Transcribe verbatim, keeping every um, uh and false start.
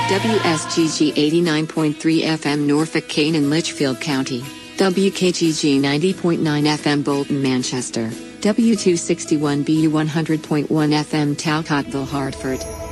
W S G G eighty-nine point three F M Norfolk, Kane and Litchfield County. W K G G ninety point nine F M Bolton, Manchester. W two sixty-one B U one hundred point one F M Talcottville, Hartford.